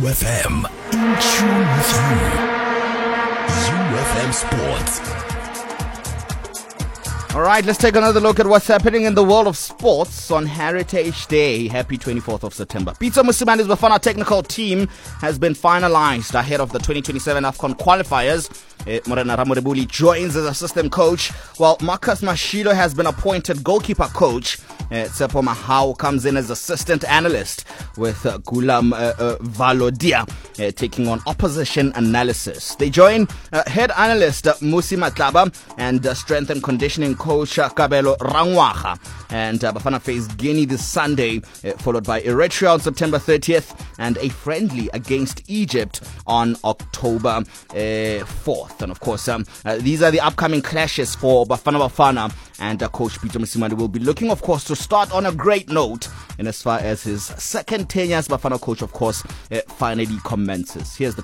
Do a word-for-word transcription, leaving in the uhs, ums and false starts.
F M, in tune with you. U F M Sports. All right, let's take another look at what's happening in the world of sports on Heritage Day. Happy twenty-fourth of September. Pitso Mosimane, the Bafana technical team, has been finalized ahead of the twenty twenty-seven AFCON qualifiers. Uh, Morena Ramorebuli joins as assistant coach, while Marcus Mashilo has been appointed goalkeeper coach. Uh, Tsepo Mahao comes in as assistant analyst, with uh, Gulam uh, uh, Valodia uh, taking on opposition analysis. They join uh, head analyst uh, Musi Matlaba and uh, strength and conditioning coach uh, Kabelo Rangwaga. And uh, Bafana face Guinea this Sunday, uh, followed by Eritrea on September thirtieth and a friendly against Egypt on October uh, fourth. And of course, um, uh, these are the upcoming clashes for Bafana Bafana, and uh, Coach Pitso Mosimane will be looking, of course, to start on a great note. And as far as his second tenure as Bafana coach, of course, uh, finally commences. Here's the